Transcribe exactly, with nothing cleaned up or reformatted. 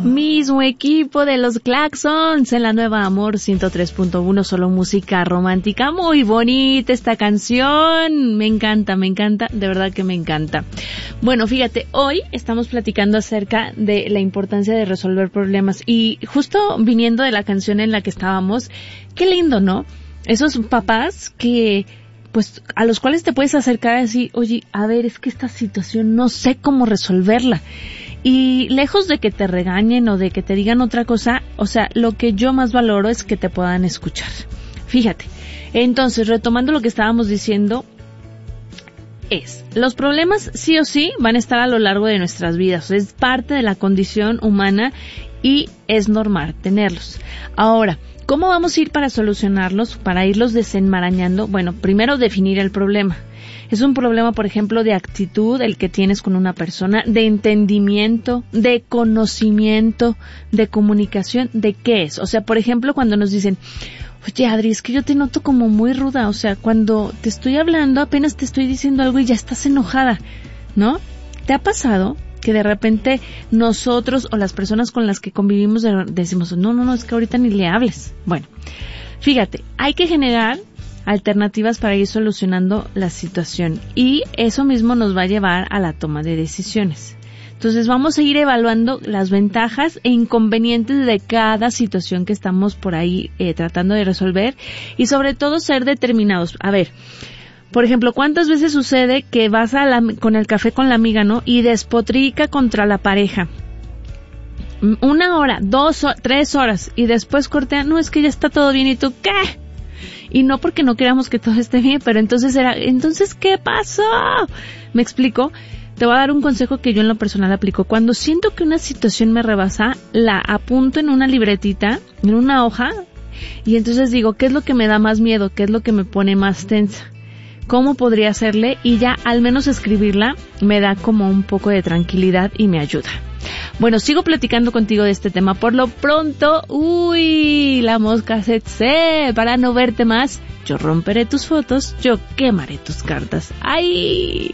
Mismo equipo de los Claxons en la nueva Amor ciento tres punto uno, solo música romántica. Muy bonita esta canción, me encanta, me encanta, de verdad que me encanta. Bueno, fíjate, hoy estamos platicando acerca de la importancia de resolver problemas y justo viniendo de la canción en la que estábamos, qué lindo, ¿no? Esos papás que, pues, a los cuales te puedes acercar y decir, oye, a ver, es que esta situación no sé cómo resolverla. Y lejos de que te regañen o de que te digan otra cosa, o sea, lo que yo más valoro es que te puedan escuchar. Fíjate, entonces, retomando lo que estábamos diciendo, es, los problemas sí o sí van a estar a lo largo de nuestras vidas, es parte de la condición humana y es normal tenerlos. Ahora, ¿cómo vamos a ir para solucionarlos, para irlos desenmarañando? Bueno, primero definir el problema. Es un problema, por ejemplo, de actitud, el que tienes con una persona, de entendimiento, de conocimiento, de comunicación, ¿de qué es? O sea, por ejemplo, cuando nos dicen, oye, Adri, es que yo te noto como muy ruda, o sea, cuando te estoy hablando, apenas te estoy diciendo algo y ya estás enojada, ¿no? ¿Te ha pasado que de repente nosotros o las personas con las que convivimos decimos, no, no, no, es que ahorita ni le hables? Bueno, fíjate, hay que generar alternativas para ir solucionando la situación y eso mismo nos va a llevar a la toma de decisiones. Entonces vamos a ir evaluando las ventajas e inconvenientes de cada situación que estamos por ahí eh, tratando de resolver y sobre todo ser determinados. A ver, por ejemplo, ¿cuántas veces sucede que vas a la, con el café con la amiga, ¿no? Y despotrica contra la pareja? Una hora, dos, tres horas y después cortea, no, es que ya está todo bien y tú, ¿qué? Y no porque no queramos que todo esté bien, pero entonces era, entonces, ¿qué pasó? ¿Me explico? Te voy a dar un consejo que yo en lo personal aplico. Cuando siento que una situación me rebasa, la apunto en una libretita, en una hoja, y entonces digo, ¿qué es lo que me da más miedo? ¿Qué es lo que me pone más tensa? ¿Cómo podría hacerle? Y ya al menos escribirla me da como un poco de tranquilidad y me ayuda. Bueno, sigo platicando contigo de este tema. Por lo pronto, uy, la mosca se tse, para no verte más, yo romperé tus fotos, yo quemaré tus cartas. ¡Ay!